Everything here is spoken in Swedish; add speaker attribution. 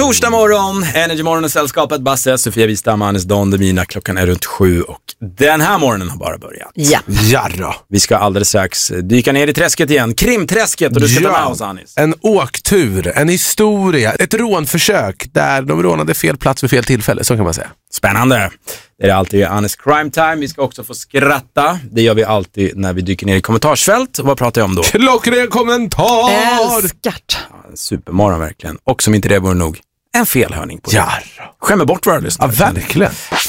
Speaker 1: Torsdag morgon, Energy Morgon och sällskapet Basse, Sofia Wistam, Anis Don Demina. Klockan är runt 7 och den här morgonen har bara börjat.
Speaker 2: Ja.
Speaker 3: Jarra.
Speaker 1: Vi ska alldeles strax dyka ner i träsket igen, Krimträsket, och du ska ta med oss, Anis.
Speaker 3: En åktur, en historia, ett rånförsök där de rånade fel plats vid fel tillfälle, så kan man säga.
Speaker 1: Spännande. Det är alltid Anis Crime Time. Vi ska också få skratta. Det gör vi alltid när vi dyker ner i kommentarsfält. Och vad pratar jag om då?
Speaker 3: Klockren kommentar!
Speaker 2: Älskart.
Speaker 1: Ja, supermorgon verkligen. Och som inte det vore nog, en felhörning på det.
Speaker 3: Jarra.
Speaker 1: Skämmer bort våra lyssnare.
Speaker 3: Ja, verkligen.